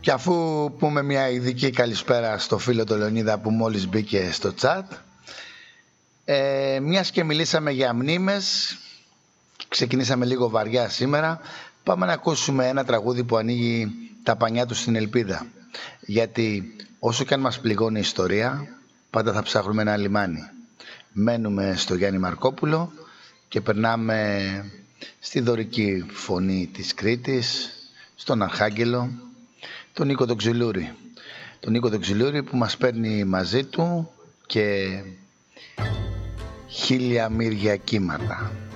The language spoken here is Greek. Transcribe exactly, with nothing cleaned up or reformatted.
Και αφού πούμε μια ειδική καλησπέρα στο φίλο του Λεωνίδα που μόλις μπήκε στο chat, ε, μιας και μιλήσαμε για μνήμες, ξεκινήσαμε λίγο βαριά σήμερα, πάμε να ακούσουμε ένα τραγούδι που ανοίγει τα πανιά του στην ελπίδα. Γιατί όσο και αν μας πληγώνει η ιστορία, πάντα θα ψάχνουμε ένα λιμάνι. Μένουμε στο Γιάννη Μαρκόπουλο και περνάμε στη δωρική φωνή της Κρήτης, στον Αρχάγγελο, τον Νίκο τον Ξυλούρη. Τον Νίκο τον Ξυλούρη που μας παίρνει μαζί του και χίλια μύρια κύματα.